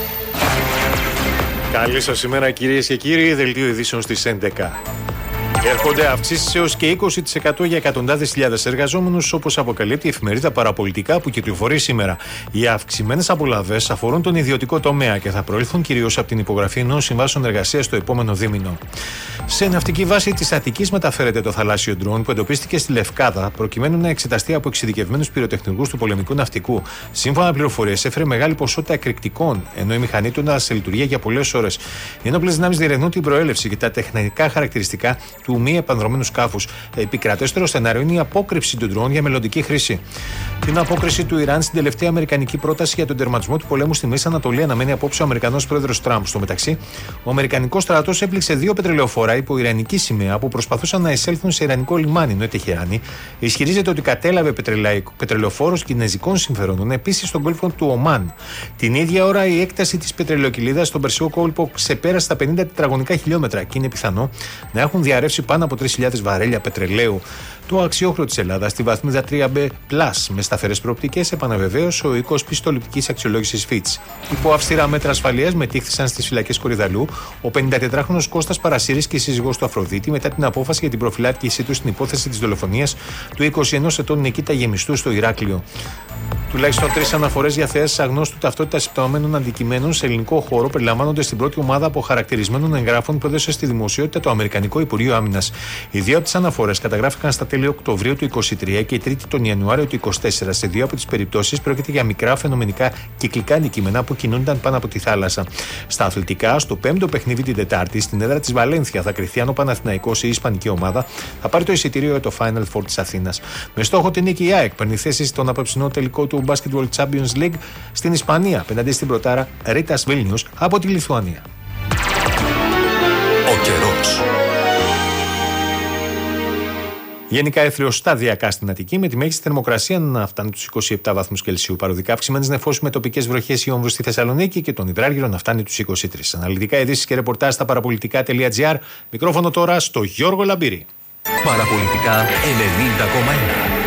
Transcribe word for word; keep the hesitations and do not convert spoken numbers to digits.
Καλή σας ημέρα κυρίες και κύριοι, δελτίο ειδήσεων στις έντεκα. Έρχονται αυξήσεις έως και είκοσι τοις εκατό για εκατοντάδες χιλιάδες εργαζόμενους, όπως αποκαλύπτει η εφημερίδα Παραπολιτικά που κυκλοφορεί σήμερα. Οι αυξημένες απολαβές αφορούν τον ιδιωτικό τομέα και θα προήλθουν κυρίως από την υπογραφή ενός συμβάσεων εργασίας το επόμενο δίμηνο. Σε ναυτική βάση της Αττικής μεταφέρεται το θαλάσσιο ντρόουν που εντοπίστηκε στη Λευκάδα προκειμένου να εξεταστεί από εξειδικευμένους πυροτεχνικούς του πολεμικού ναυτικού. Σύμφωνα με πληροφορίες, έφερε μεγάλη ποσότητα εκρηκτικών, ενώ η μηχανή του ήταν σε λειτουργία για πολλές ώρες. Οι ενόπλες δυνάμεις διερευνούν την προέλευση και τα τεχνικά χαρακτηριστικά του μη επανδρομένου σκάφους. Επικρατέστερο σενάριο είναι η απόκρυψη του ντρόουν για μελλοντική χρήση. Την απόκριση του Ιράν στην τελευταία αμερικανική πρόταση για τον τερματισμό του πολέμου στη Μέση Ανατολή αναμένει απόψε ο Αμερικανός πρόεδρος Τραμπ. Στο μεταξύ, ο Αμερικανικός στρατός έπληξε δύο πετρελαιοφόρα υπό ιρανική σημαία που προσπαθούσαν να εισέλθουν σε ιρανικό λιμάνι, ενώ η Τεχεράνη ισχυρίζεται ότι κατέλαβε πετρελαιοφόρους κινέζικων συμφερόντων επίσης στον κόλπο του Ομάν. Την ίδια ώρα, η έκταση της πετρελαιοκυλίδας στον Περσικό κόλπο ξεπέρασε τα πενήντα τετραγωνικά χιλιόμετρα και είναι πιθανό να έχουν διαρρεύσει πάνω από τρεις χιλιάδες βαρέλια πετρελαίου. Το αξιόχρεο της Ελλάδας στη βαθμίδα τρία μπι πλας με σταθερές προοπτικές, επαναβεβαίωσε ο οίκος πιστοληπτικής αξιολόγησης Fitch. Υπό αυστηρά μέτρα ασφαλείας μετήχθησαν στις φυλακές Κορυδαλού ο πενηντατετράχρονος Κώστας Παρασύρης και η σύζυγός του Αφροδίτη μετά την απόφαση για την προφυλάκησή του στην υπόθεση της δολοφονίας του είκοσι ενός ετών Νικήτα Γεμιστού στο Ηράκλειο. Τουλάχιστον τρεις αναφορές για θέσεις αγνώστου ταυτότητας υπταωμένων αντικειμένων σε ελληνικό χώρο περιλαμβάνονται στην πρώτη ομάδα αποχαρακτηρισμένων εγγράφων που έδωσε στη δημοσιότητα το Αμερικανικό Υπουργείο Άμυνας. Οι δύο από τις αναφορές καταγράφηκαν στα τέλη Οκτωβρίου του είκοσι τρία και η τρίτη τον Ιανουάριο του είκοσι τέσσερα. Σε δύο από τις περιπτώσεις πρόκειται για μικρά φαινομενικά κυκλικά αντικείμενα που κινούνταν πάνω από τη θάλασσα. Στα αθλητικά, στο πέμπτο παιχνίδι την Τετάρτη, στην έδρα της Βαλένθια θα κριθεί αν ο Παναθηναϊκός ή η Ισπανική ομάδα θα πάρει το εισιτήριο για το Final Four της Αθήνας. Με στόχο την νίκη, η ΑΕΚ παίρνει θέση στον απόψινό τελικό του Basketball Champions League στην Ισπανία, απέναντι στην πρωτάρα Ρίτας Βίλνιους από τη Λιθουανία. Ο καιρός. Γενικά έθριο σταδιακά στην Αττική, με τη μέγιστη θερμοκρασία να φτάνει τους είκοσι επτά βαθμούς Κελσίου. Παροδικά αυξημένες νεφώσεις με τοπικές βροχές ή όμβους στη Θεσσαλονίκη και τον Υδράργυρο να φτάνει τους είκοσι τρία. Αναλυτικά ειδήσεις και ρεπορτάζ στα παραπολιτικά.gr. Μικρόφωνο τώρα στο Γιώργο Λαμπύρη. Παραπολιτικά ενενήντα κόμμα ένα.